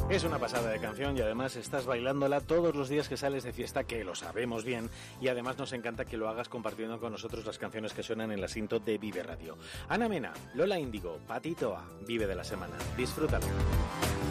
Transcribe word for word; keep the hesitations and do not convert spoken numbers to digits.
Es una pasada de canción y además estás bailándola todos los días que sales de fiesta, que lo sabemos bien, y además nos encanta que lo hagas compartiendo con nosotros las canciones que suenan en la Sinto de Vive Radio. Ana Mena, Lola Índigo, Pati Toa, Vive de la Semana. Disfrútalo.